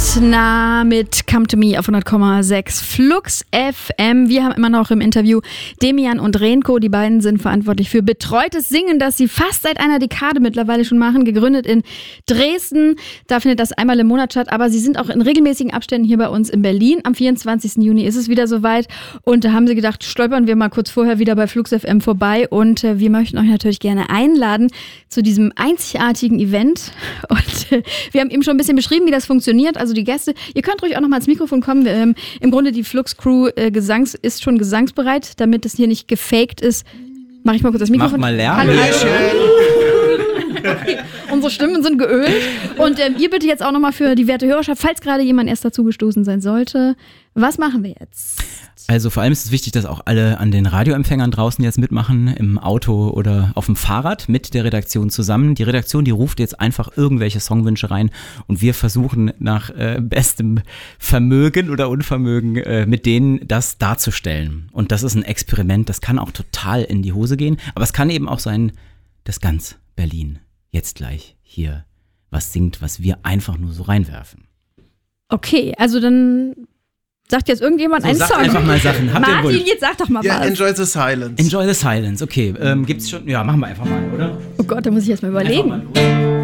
Lindner mit Come to Me auf 100,6 Flux FM. Wir haben immer noch im Interview Demian und Renko. Die beiden sind verantwortlich für betreutes Singen, das sie fast seit einer Dekade mittlerweile schon machen. Gegründet in Dresden. Da findet das einmal im Monat statt. Aber sie sind auch in regelmäßigen Abständen hier bei uns in Berlin. Am 24. Juni ist es wieder soweit. Und da haben sie gedacht, stolpern wir mal kurz vorher wieder bei Flux FM vorbei. Und wir möchten euch natürlich gerne einladen zu diesem einzigartigen Event. Und wir haben eben schon ein bisschen beschrieben, wie das funktioniert. Also die Gäste, ihr könnt ruhig auch noch mal ans Mikrofon kommen. Im Grunde die Flux-Crew ist schon gesangsbereit, damit es hier nicht gefaked ist. Mach ich mal kurz das Mikrofon. Mach mal Lärm. Hallo. Okay. Unsere Stimmen sind geölt. Und ihr bitte jetzt auch nochmal für die werte Hörerschaft, falls gerade jemand erst dazugestoßen sein sollte. Was machen wir jetzt? Also vor allem ist es wichtig, dass auch alle an den Radioempfängern draußen jetzt mitmachen, im Auto oder auf dem Fahrrad mit der Redaktion zusammen. Die Redaktion, die ruft jetzt einfach irgendwelche Songwünsche rein und wir versuchen nach bestem Vermögen oder Unvermögen mit denen das darzustellen. Und das ist ein Experiment, das kann auch total in die Hose gehen, aber es kann eben auch sein, dass ganz Berlin jetzt gleich hier was singt, was wir einfach nur so reinwerfen. Okay, also dann sagt jetzt irgendjemand einen Song. Einfach mal Sachen. Habt Martin, jetzt sag doch mal was. Enjoy the Silence. Enjoy the Silence, okay. Gibt's schon? Ja, machen wir einfach mal, oder? Oh Gott, da muss ich erst mal überlegen. Einfach mal los.